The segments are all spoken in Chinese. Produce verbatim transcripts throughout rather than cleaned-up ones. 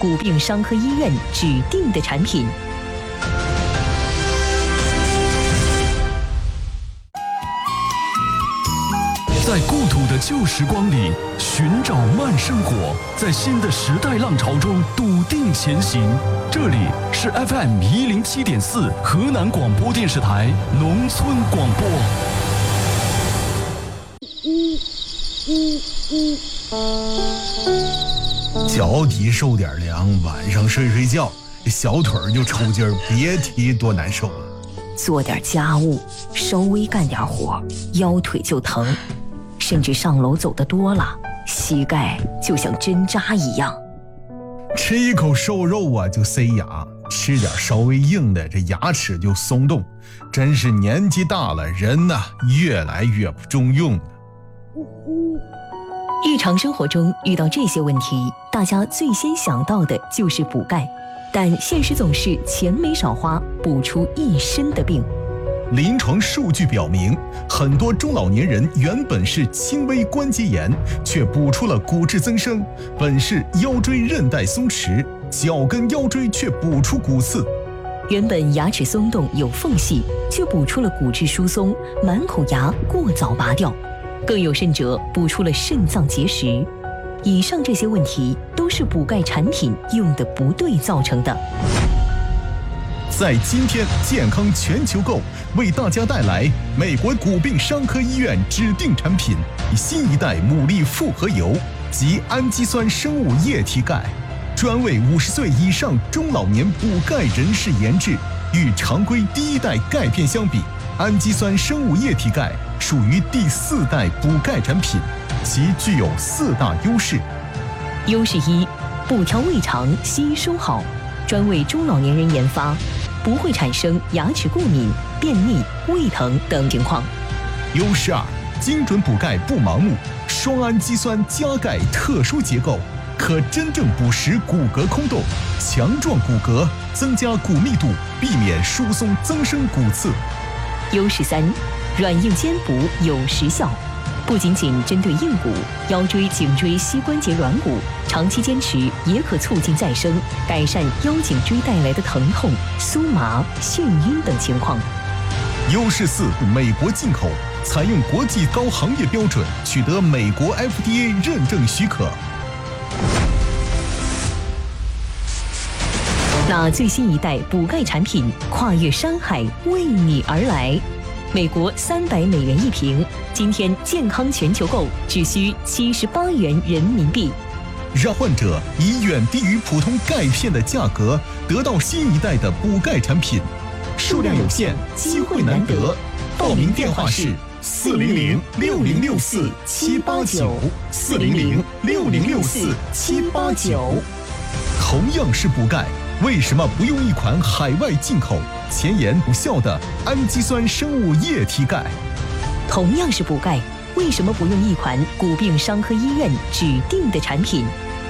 骨病伤科医院指定的产品。 在故土的旧时光里寻找慢生活，在新的时代浪潮中笃定前行。这里是 F M 一零七点四河南广播电视台农村广播。 脚底受点凉，晚上睡睡觉，小腿儿就抽筋儿，别提多难受了。 做点家务，稍微干点活，腰腿就疼。甚至上楼走得多了，膝盖就像针扎一样。 吃一口瘦肉啊就塞牙，吃点稍微硬的，这牙齿就松动。真是年纪大了，人呐、啊、越来越不中用了。 日常生活中遇到这些问题，大家最先想到的就是补钙，但现实总是钱没少花，补出一身的病。 临床数据表明，很多中老年人原本是轻微关节炎，却补出了骨质增生；本是腰椎韧带松弛，脚跟腰椎却补出骨刺。 原本牙齿松动有缝隙，却补出了骨质疏松，满口牙过早拔掉。更有甚者，补出了肾脏结石。以上这些问题都是补钙产品用的不对造成的。 在今天健康全球购为大家带来美国骨病伤科医院指定产品新一代牡蛎复合油及氨基酸生物液体钙，专为五十岁以上中老年补钙人士研制。与常规第一代钙片相比，氨基酸生物液体钙属于第四代补钙产品，其具有四大优势。 优势一，补调胃肠，吸收好，专为中老年人研发，不会产生牙齿过敏、便秘、胃疼等情况。 优势二，精准补钙不盲目，双氨基酸加钙特殊结构，可真正补实骨骼空洞，强壮骨骼，增加骨密度，避免疏松增生骨刺。 优势三，软硬兼补有实效，不仅仅针对硬骨、腰椎、颈椎、膝关节软骨，长期坚持也可促进再生，改善腰颈椎带来的疼痛、酥麻、眩晕等情况。 优势四，美国进口，采用国际高行业标准，取得美国 F D A 认证许可。 那最新一代补钙产品跨越山海为你而来，美国三百美元一瓶，今天健康全球购只需七十八元人民币， 让患者以远低于普通钙片的价格得到新一代的补钙产品。数量有限，机会难得，报名电话是四零零六零六四七八九四零零六零六四七八九。同样是补钙，为什么不用一款海外进口、前沿无效的氨基酸生物液体钙？ 同样是补钙，为什么不用一款骨病伤科医院指定的产品？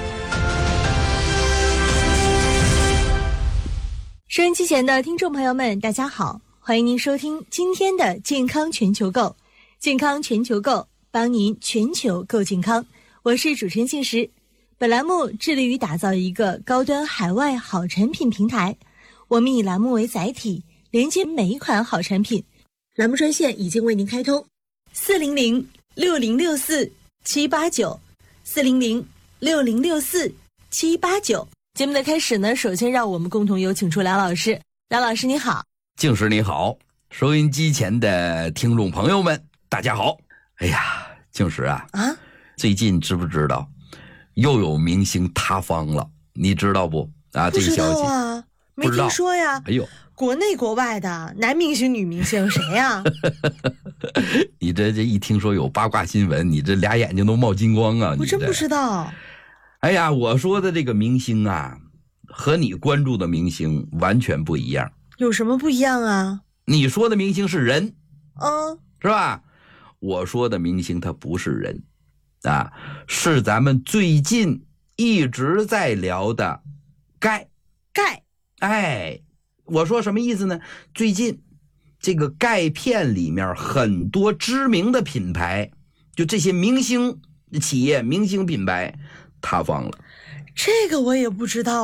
收音机前的听众朋友们，大家好，欢迎您收听今天的健康全球购。健康全球购，帮您全球购健康。我是主持人静石。本栏目致力于打造一个高端海外好产品平台，我们以栏目为载体，连接每一款好产品。栏目专线已经为您开通，四零零六零六四七八九，四零零六零六四七八九。节目的开始呢，首先让我们共同有请出梁老师。梁老师你好。 静石你好，收音机前的听众朋友们大家好。哎呀，静石啊，啊，最近知不知道又有明星塌方了？你知道不？啊，这个消息啊，没听说呀。 哎呦， 国内国外的男明星、女明星谁呀？ 你这这一听说有八卦新闻，你这俩眼睛都冒金光啊！ 我真不知道。 哎呀，我说的这个明星啊，和你关注的明星完全不一样。 有什么不一样啊？ 你说的明星是人， 嗯， 是吧？我说的明星他不是人啊，是咱们最近一直在聊的钙。 钙， 哎，我说什么意思呢？最近这个钙片里面很多知名的品牌，就这些明星企业、明星品牌塌方了。 这个我也不知道